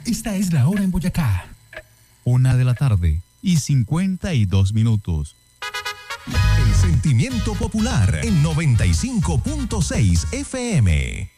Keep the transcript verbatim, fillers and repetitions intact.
Esta es la hora en Boyacá. Una de la tarde y cincuenta y dos minutos. El sentimiento popular en noventa y cinco punto seis F M.